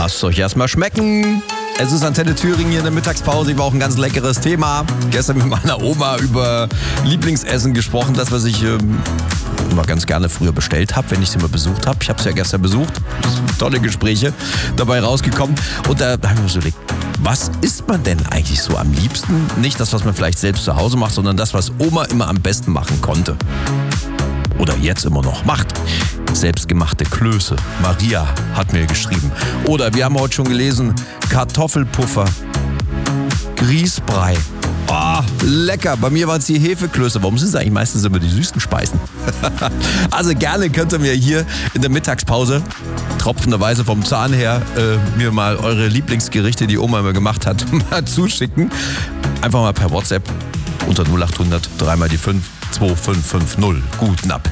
Lasst euch erstmal schmecken. Es ist Antenne Thüringen hier in der Mittagspause. War auch ein ganz leckeres Thema. Gestern mit meiner Oma über Lieblingsessen gesprochen, das, was ich immer ganz gerne früher bestellt habe, wenn ich sie mal besucht habe. Ich habe sie ja gestern besucht. Tolle Gespräche dabei rausgekommen. Und da haben wir uns überlegt, was isst man denn eigentlich so am liebsten? Nicht das, was man vielleicht selbst zu Hause macht, sondern das, was Oma immer am besten machen konnte. Oder jetzt immer noch macht. Selbstgemachte Klöße. Maria hat mir geschrieben. Oder wir haben heute schon gelesen, Kartoffelpuffer, Grießbrei. Oh, lecker. Bei mir waren es die Hefeklöße. Warum sind es eigentlich meistens immer die süßen Speisen? Also gerne könnt ihr mir hier in der Mittagspause tropfenderweise vom Zahn her mir mal eure Lieblingsgerichte, die Oma immer gemacht hat, mal zuschicken. Einfach mal per WhatsApp unter 0800 3 mal die 5 2550. Guten Appetit.